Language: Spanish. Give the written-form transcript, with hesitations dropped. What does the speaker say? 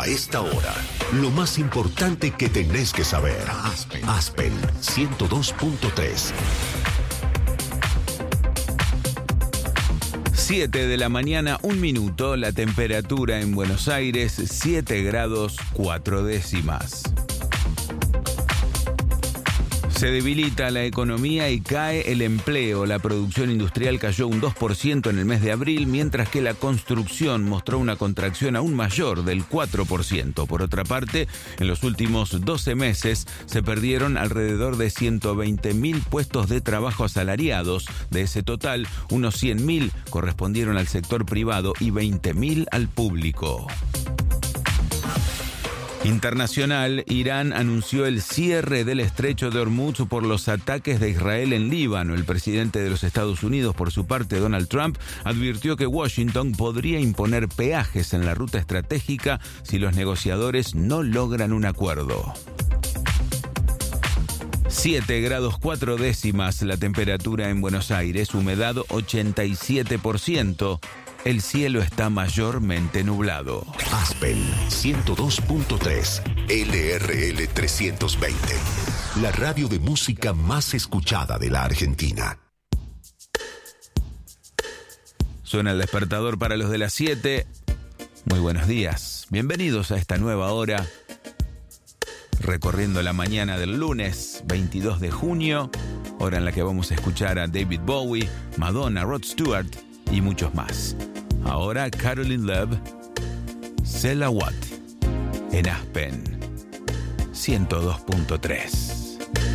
A esta hora, lo más importante que tenés que saber. Aspen 102.3. 7 de la mañana, 1 minuto, la temperatura en Buenos Aires, 7 grados 4 décimas. Se debilita la economía y cae el empleo. La producción industrial cayó un 2% en el mes de abril, mientras que la construcción mostró una contracción aún mayor del 4%. Por otra parte, en los últimos 12 meses se perdieron alrededor de 120.000 puestos de trabajo asalariados. De ese total, unos 100.000 correspondieron al sector privado y 20.000 al público. Internacional, Irán anunció el cierre del estrecho de Hormuz por los ataques de Israel en Líbano. El presidente de los Estados Unidos, por su parte, Donald Trump, advirtió que Washington podría imponer peajes en la ruta estratégica si los negociadores no logran un acuerdo. 7 grados 4 décimas la temperatura en Buenos Aires, humedad 87%. El cielo está mayormente nublado. Aspen 102.3, LRL 320. La radio de música más escuchada de la Argentina. Suena el despertador para los de las 7. Muy buenos días. Bienvenidos a esta nueva hora. Recorriendo la mañana del lunes 22 de junio. Hora en la que vamos a escuchar a David Bowie, Madonna, Rod Stewart y muchos más. Ahora Caroline Love, Selawat, en Aspen 102.3.